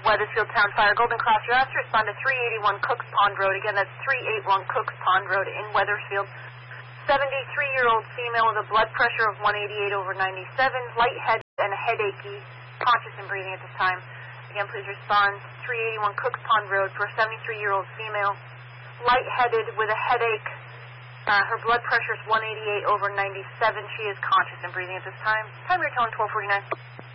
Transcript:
Weathersfield Town Fire. Golden Cross, you're asked to respond to 381 Cooks Pond Road. Again, that's 381 Cooks Pond Road in Weathersfield. 73-year-old female with a blood pressure of 188 over 97, lightheaded and headachy, conscious and breathing at this time. Again, please respond. 381 Cooks Pond Road for a 73-year-old female, lightheaded with a headache. Her blood pressure is 188 over 97. She is conscious and breathing at this time. Time your tone, 1249.